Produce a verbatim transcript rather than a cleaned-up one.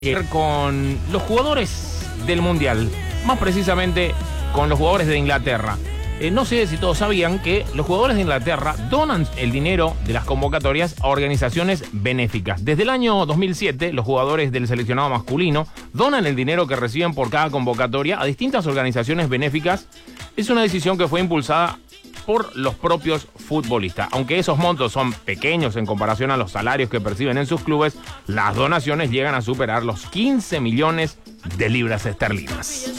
Con los jugadores del Mundial, más precisamente con los jugadores de Inglaterra. Eh, no sé si todos sabían que los jugadores de Inglaterra donan el dinero de las convocatorias a organizaciones benéficas. Desde el año dos mil siete, los jugadores del seleccionado masculino donan el dinero que reciben por cada convocatoria a distintas organizaciones benéficas. Es una decisión que fue impulsada por los propios futbolistas. Aunque esos montos son pequeños en comparación a los salarios que perciben en sus clubes, las donaciones llegan a superar los quince millones de libras esterlinas.